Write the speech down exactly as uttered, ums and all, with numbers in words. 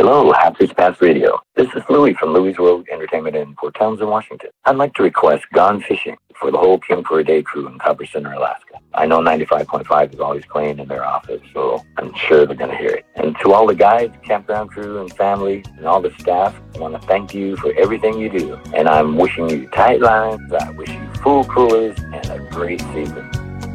Hello, Happy Path Radio. This is Louis from Louis Road Entertainment in Port Townsend, Washington. I'd like to request Gone Fishing for the whole Kim for a Day crew in Copper Center, Alaska. I know ninety-five point five is always playing in their office, so I'm sure they're going to hear it. And to all the guides, campground crew, and family, and all the staff, I want to thank you for everything you do. And I'm wishing you tight lines. I wish you full coolers and a great season.